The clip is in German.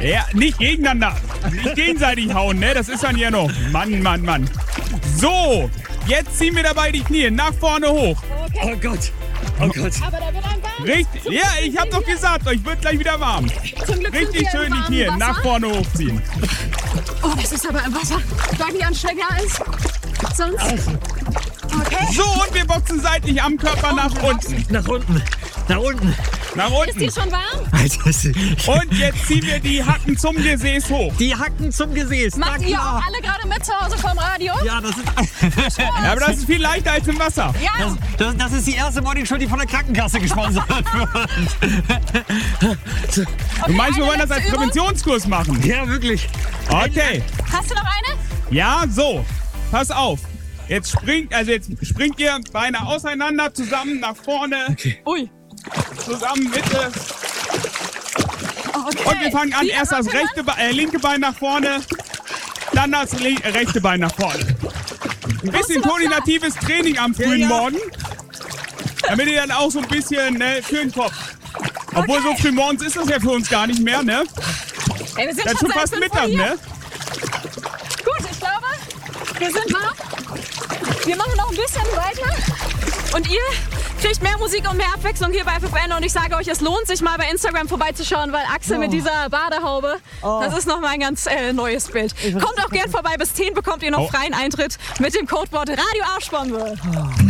Ja, nicht gegeneinander. Nicht gegenseitig hauen, ne? Das ist dann ja noch. Mann. So, jetzt ziehen wir dabei die Knie nach vorne hoch. Okay. Oh Gott. Aber da wird ein warm. Richtig. Ja, ich hab doch gesagt, euch wird gleich wieder warm. Zum Glück sind Richtig wir schön im die warmen Knie Wasser. nach vorne hochziehen. Oh, das ist aber im Wasser. Deutlich anstrengender als sonst. Okay. So, und wir boxen seitlich am Körper nach unten. Nach unten. Nach Ist unten. die schon warm? Und jetzt ziehen wir die Hacken zum Gesäß hoch. Die Hacken zum Gesäß. Macht Na ihr klar. auch alle gerade mit zu Hause vom Radio? Ja, das ist... Ja, aber das ist viel leichter als im Wasser. Ja. Das ist die erste Morning-Show, die von der Krankenkasse gesponsert wird. Du meinst, wir eine wollen das als letzte Übung? Präventionskurs machen? Ja, wirklich. Okay. Hast du noch eine? Ja, so. Pass auf. Jetzt springt ihr Beine auseinander, zusammen nach vorne, Ui. zusammen Mitte. Okay. Und wir fangen an, Wie erst das erwartet linke Bein nach vorne, dann das rechte Bein nach vorne. Ein bisschen koordinatives Training am frühen Ja. Morgen, damit ihr dann auch so ein bisschen für den Kopf. Obwohl so früh morgens ist das ja für uns gar nicht mehr, ne? Ey, wir sind Das ist schon seit fast 5 Uhr Mittag, hier. ne? Gut, ich glaube, wir sind warm. Wir machen noch ein bisschen weiter. Und ihr kriegt mehr Musik und mehr Abwechslung hier bei FFN. Und ich sage euch, es lohnt sich mal bei Instagram vorbeizuschauen, weil Axel mit dieser Badehaube, das ist noch mal ein ganz neues Bild. Kommt auch gern vorbei. Bis 10 bekommt ihr noch freien Eintritt mit dem Codewort Radio Arschbombe.